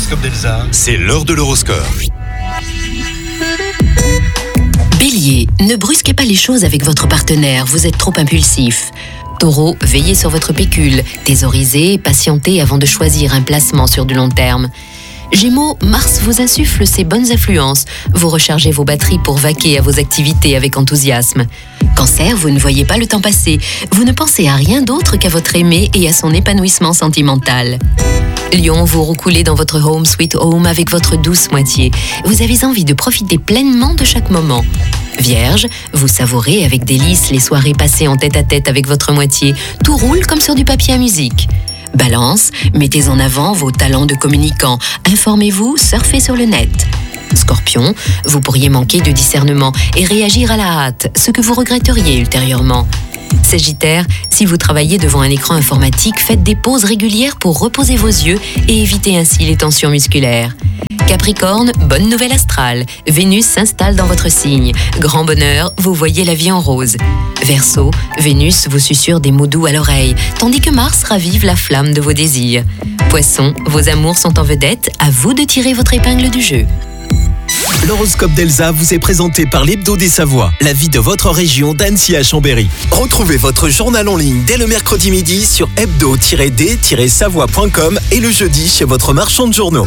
l'horoscope d'Elsa. C'est l'heure de l'horoscope. Bélier, ne brusquez pas les choses avec votre partenaire, vous êtes trop impulsif. Taureau, veillez sur votre pécule, thésaurisez et patientez avant de choisir un placement sur du long terme. Gémeaux, Mars vous insuffle ses bonnes influences. Vous rechargez vos batteries pour vaquer à vos activités avec enthousiasme. Cancer, vous ne voyez pas le temps passer. Vous ne pensez à rien d'autre qu'à votre aimé et à son épanouissement sentimental. Lion, vous roucoulez dans votre home sweet home avec votre douce moitié. Vous avez envie de profiter pleinement de chaque moment. Vierge, vous savourez avec délice les soirées passées en tête-à-tête avec votre moitié. Tout roule comme sur du papier à musique. Balance, mettez en avant vos talents de communicant. Informez-vous, surfez sur le net. Scorpion, vous pourriez manquer de discernement et réagir à la hâte, ce que vous regretteriez ultérieurement. Sagittaire, si vous travaillez devant un écran informatique, faites des pauses régulières pour reposer vos yeux et éviter ainsi les tensions musculaires. Capricorne, bonne nouvelle astrale. Vénus s'installe dans votre signe. Grand bonheur, vous voyez la vie en rose. Verseau, Vénus vous susurre des mots doux à l'oreille, tandis que Mars ravive la flamme de vos désirs. Poisson, vos amours sont en vedette, à vous de tirer votre épingle du jeu. L'horoscope d'Elsa vous est présenté par l'Hebdo des Savoies, la vie de votre région d'Annecy à Chambéry. Retrouvez votre journal en ligne dès le mercredi midi sur hebdo-d-savoie.com et le jeudi chez votre marchand de journaux.